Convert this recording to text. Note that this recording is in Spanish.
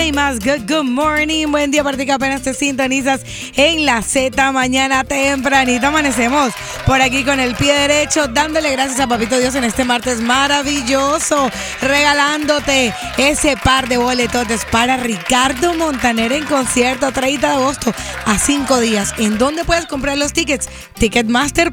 y más. Good morning. Buen día para ti que apenas te sintonizas en la Z mañana tempranito. Amanecemos por aquí con el pie derecho, dándole gracias a Papito Dios en este martes maravilloso, regalándote ese par de boletotes para Ricardo Montaner en concierto 30 de agosto a 5 días. ¿En dónde puedes comprar los tickets? Ticketmaster